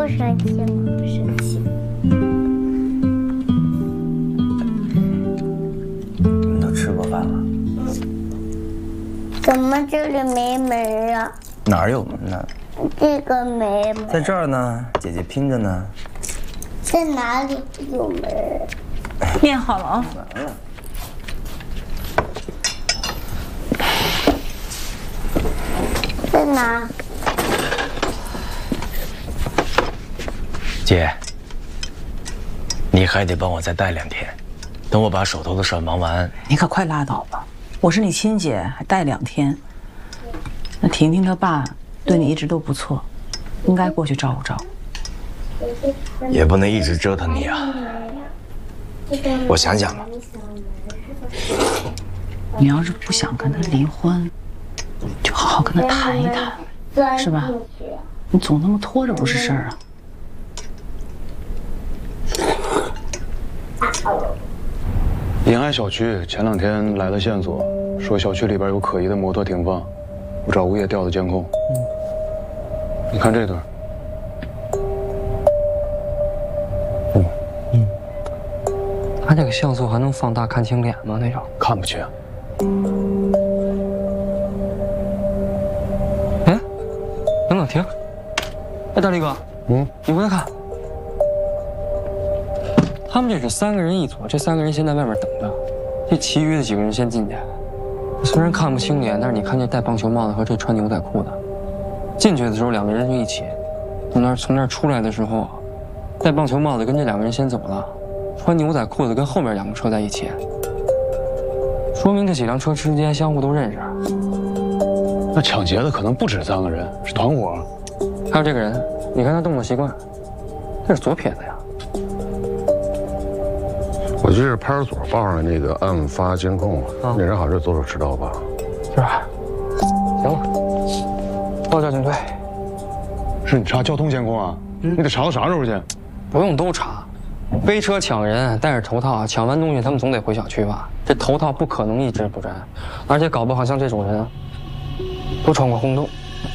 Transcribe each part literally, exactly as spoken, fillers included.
生气吗？ 不生气。 你们都吃过饭了？ 怎么这里没门啊？ 哪儿有门呢？ 这个没门。 在这儿呢，姐姐拼着呢。 在哪里有门？ 面好了啊。 完了。 在哪？ 姐，你还得帮我再带两天，等我把手头的事儿忙完。 你可快拉倒吧！我是你亲姐，还带两天。那婷婷她爸对你一直都不错，应该过去照顾照顾。 也不能一直折腾你啊。我想想吧。 你要是不想跟他离婚，就好好跟他谈一谈，是吧？你总那么拖着不是事儿啊。 银海小区前两天来了线索，说小区里边有可疑的摩托停放，我找物业调的监控。嗯，你看这段。 嗯嗯，他这个像素还能放大看清脸吗？那种看不清。 哎，等等，停！哎，大力哥，嗯，你过来看。他们这是三个人一组，这三个人先在外面等着，这其余的几个人先进去。虽然看不清脸，但是你看这戴棒球帽的和这穿牛仔裤的，进去的时候两个人就一起，从那儿从那儿出来的时候，戴棒球帽的跟这两个人先走了，穿牛仔裤的跟后面两个车在一起，说明这几辆车之间相互都认识。 那抢劫的可能不止三个人，是团伙。 还有这个人，你看他动作习惯，这是左撇子呀。 我记得派出所报上的那个案发监控，啊、那人好像是左手持刀吧？ 是吧？行了，报交警队。 是你查交通监控啊？嗯、你得查到啥时候去？ 不用都查，背车抢人，戴着头套，抢完东西他们总得回小区吧？这头套不可能一直不摘，而且搞不好像这种人，都闯过红灯。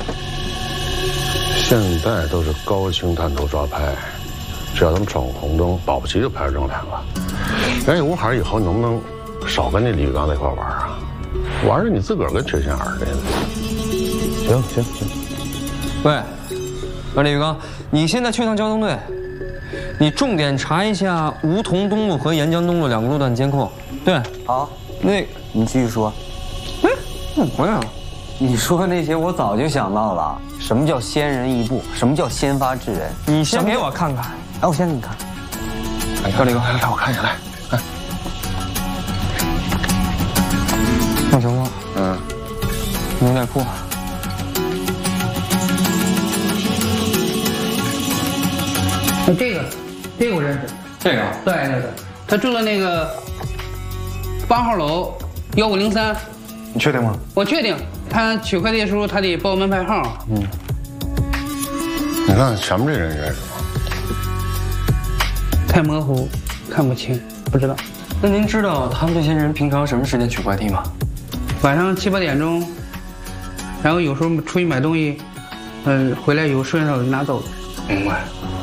现在都是高清探头抓拍，只要他们闯过红灯，保不齐就拍出正脸了。哎，吴海以后能不能少跟那李玉刚在一块玩啊？玩着你自个儿跟缺心眼儿似的。 行行行。 喂，啊，李玉刚，你现在去趟交通队，你重点查一下梧桐东路和沿江东路两个路段监控。对， 好， 那你继续说。 哎，怎么回来了？ 你说那些我早就想到了。什么叫先人一步？什么叫先发制人？ 你先给我看看。 哎，我先给你看。 哎，赵立哥，来来，我看一下，来，看。 棒球帽， 嗯， 牛仔裤。 这个，这个我认识。 这个？ 对对对，他住了那个八号楼幺五零三。 你确定吗？ 我确定。他取快递的时候，他得报门牌号。 嗯。你看前面这人认识吗？ 太模糊，看不清，不知道。 那您知道他们这些人平常什么时间取快递吗？ 晚上七八点钟，然后有时候出去买东西，嗯、呃，回来有顺手就拿走了。 明白。